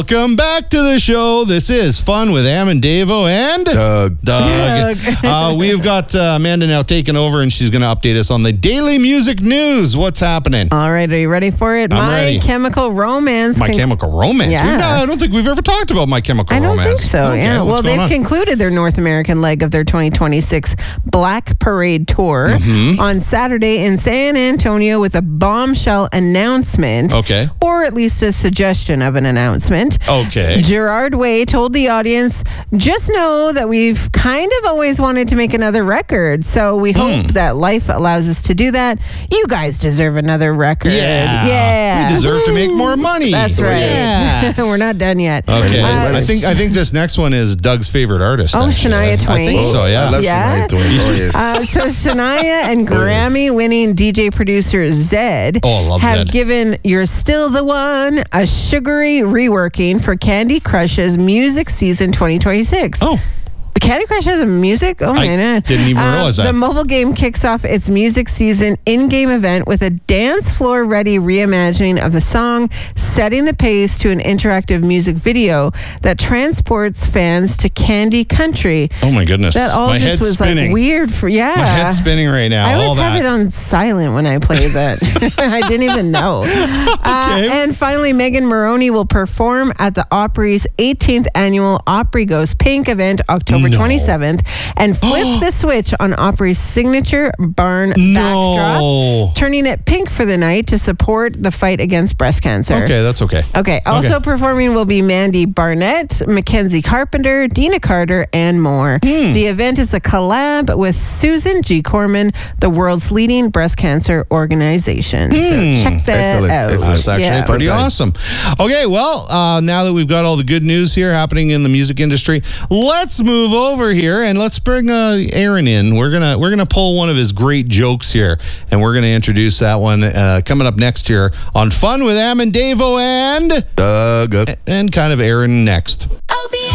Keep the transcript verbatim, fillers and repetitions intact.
Welcome back to the show. This is Fun with Am and Davo and Doug. Doug. uh, we've got uh, Amanda now taking over, and she's going to update us on the daily music news. What's happening? All right, are you ready for it? I'm My ready. Chemical Romance. My con- Chemical Romance? Yeah. We've not- I don't think we've ever talked about My Chemical I don't Romance. think so, Okay, yeah. what's Well, going they've on? concluded their North American leg of their twenty twenty-six Black Parade Tour Mm-hmm. on Saturday in San Antonio with a bombshell announcement. Okay. Or at least a suggestion of an announcement. Okay. Gerard Way told the audience, just know that we've kind of always wanted to make another record, so we hope that life allows us to do that. You guys deserve another record. Yeah. Yeah. We deserve to make more money. That's right. Yeah. We're not done yet. Okay. Uh, I think I think this next one is Doug's favorite artist. Oh, actually. Shania I Twain. think so, yeah. I love Yeah? Shania Twain. Oh, yes. Uh, so Shania and Grammy-winning D J producer Zed Oh, I love have Zed. given "You're Still the One" a sugary reworking for Candy Crush's music season twenty twenty-six. Oh. The Candy Crush has a music? Oh, I my God. didn't even realize that. The mobile game kicks off its music season in-game event with a dance floor-ready reimagining of the song, setting the pace to an interactive music video that transports fans to Candy Country. Oh my goodness. That all My just head's was spinning. like weird for, yeah. My head's spinning right now. I all always that. have it on silent when I play that. I didn't even know. Uh, Okay. and finally, Megan Maroney will perform at the Opry's eighteenth annual Opry Goes Pink event October No. twenty-seventh and flip the switch on Opry's signature barn No. backdrop, turning it pink for the night to support the fight against breast cancer. Okay, that's okay. Okay. Also Okay. performing will be Mandy Barnett, Mackenzie Carpenter, Dina Carter, and more. Hmm. The event is a collab with Susan G. Corman, the world's leading breast cancer organization. So check that Excellent. out. Excellent. That's actually Yeah. pretty Fun time. awesome. Okay, well, uh, now that we've got all the good news here happening in the music industry, let's move over here and let's bring uh, Aaron in. We're gonna we're gonna pull one of his great jokes here, and we're gonna introduce that one uh, coming up next here on Fun with Am and Davo and Doug. and kind of Aaron next.